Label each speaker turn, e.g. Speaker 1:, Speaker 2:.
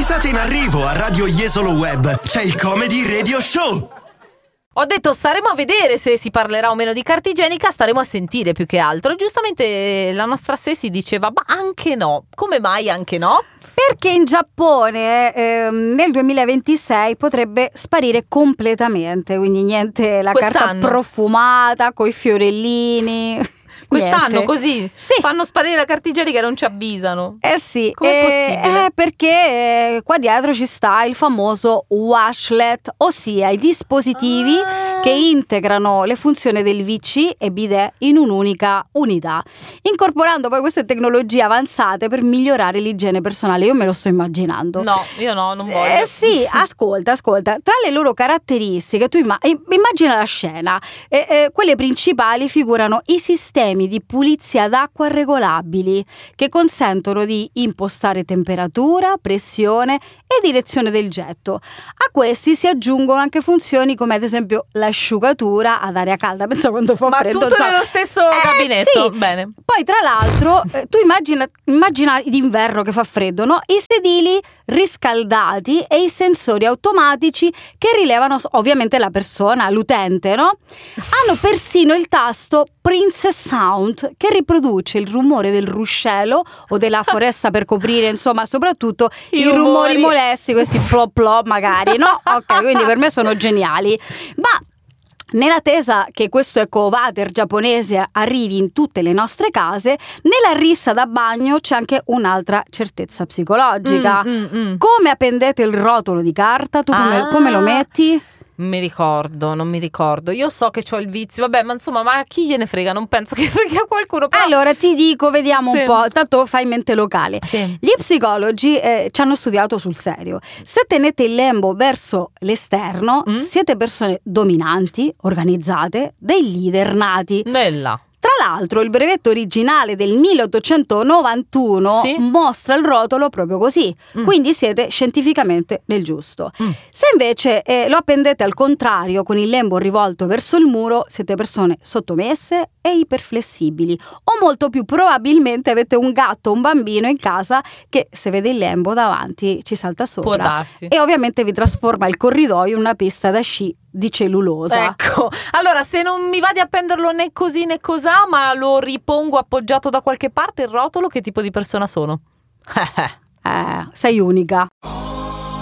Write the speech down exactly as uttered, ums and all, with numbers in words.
Speaker 1: Risate in arrivo a Radio Jesolo Web. C'è il Comedy Radio Show.
Speaker 2: Ho detto staremo a vedere se si parlerà o meno di carta igienica, staremo a sentire più che altro. Giustamente la nostra Sesi diceva ma anche no. Come mai anche no?
Speaker 3: Perché in Giappone ehm, nel duemilaventisei potrebbe sparire completamente, quindi niente la
Speaker 2: Quest'anno?
Speaker 3: carta profumata coi fiorellini.
Speaker 2: Quest'anno
Speaker 3: Niente.
Speaker 2: così
Speaker 3: Sì.
Speaker 2: fanno sparire la carta igienica e non ci avvisano.
Speaker 3: Eh sì,
Speaker 2: Com'è
Speaker 3: eh,
Speaker 2: possibile?
Speaker 3: eh, perché eh, qua dietro ci sta il famoso washlet, ossia i dispositivi
Speaker 2: Ah.
Speaker 3: che integrano le funzioni del V C e bidet in un'unica unità, incorporando poi queste tecnologie avanzate per migliorare l'igiene personale. Io me lo sto immaginando.
Speaker 2: No, io no, non voglio.
Speaker 3: Eh sì, ascolta, ascolta. Tra le loro caratteristiche, tu imma- immagina la scena. Eh, eh, quelle principali figurano i sistemi di pulizia d'acqua regolabili che consentono di impostare temperatura, pressione e direzione del getto. A questi si aggiungono anche funzioni come ad esempio l'asciugatura ad aria calda. Pensa quando fa
Speaker 2: Ma
Speaker 3: freddo.
Speaker 2: tutto
Speaker 3: cioè-
Speaker 2: nello stesso
Speaker 3: Eh,
Speaker 2: gabinetto.
Speaker 3: sì.
Speaker 2: Bene.
Speaker 3: Poi tra l'altro eh, tu immagina, immagina d'inverno che fa freddo, no? I sedili riscaldati e i sensori automatici che rilevano ovviamente la persona, l'utente, no? Hanno persino il tasto Princess Sound che riproduce il rumore del ruscello o della foresta per coprire, insomma, soprattutto
Speaker 2: I
Speaker 3: i, rumori.
Speaker 2: rumori
Speaker 3: molesti, questi plop plop magari, no? Ok, quindi per me sono geniali. Ma nell'attesa che questo ecowater giapponese arrivi in tutte le nostre case, nella rissa da bagno c'è anche un'altra certezza psicologica.
Speaker 2: Mm, mm, mm.
Speaker 3: Come appendete il rotolo di carta? Tu come,
Speaker 2: Ah.
Speaker 3: come lo metti?
Speaker 2: Non mi ricordo, non mi ricordo. Io so che ho il vizio, vabbè, ma insomma, ma chi gliene frega? Non penso che freghi a qualcuno. Però...
Speaker 3: Allora ti dico, vediamo
Speaker 2: Sì.
Speaker 3: un po', tanto fai mente locale.
Speaker 2: Sì.
Speaker 3: Gli psicologi eh, ci hanno studiato sul serio. Se tenete il lembo verso l'esterno,
Speaker 2: Mm?
Speaker 3: siete persone dominanti, organizzate, dei leader nati.
Speaker 2: Nella.
Speaker 3: Tra l'altro il brevetto originale del milleottocentonovantuno
Speaker 2: Sì.
Speaker 3: mostra il rotolo proprio così,
Speaker 2: Mm.
Speaker 3: quindi siete scientificamente nel giusto.
Speaker 2: Mm.
Speaker 3: Se invece eh, lo appendete al contrario con il lembo rivolto verso il muro, siete persone sottomesse e iperflessibili, o molto più probabilmente avete un gatto o un bambino in casa che se vede il lembo davanti ci salta sopra.
Speaker 2: Può darsi.
Speaker 3: E ovviamente vi trasforma il corridoio in una pista da sci di cellulosa.
Speaker 2: Ecco, allora se non mi va di appenderlo né così né cosà, ma lo ripongo appoggiato da qualche parte il rotolo, che tipo di persona sono?
Speaker 3: Eh, sei unica.